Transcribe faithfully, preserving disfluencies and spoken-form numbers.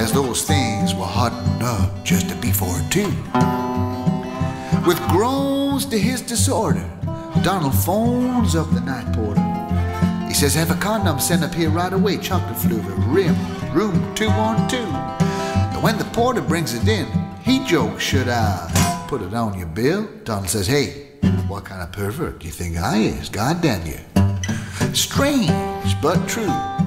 says those things were hardened up just to be for two. With groans to his disorder, Donald phones up the night porter. He says, have a condom sent up here right away, chocolate flavor, rim, room two one two. And when the porter brings it in, he jokes, should I put it on your bill? Donald says, hey, what kind of pervert do you think I is? God damn you. Strange but true.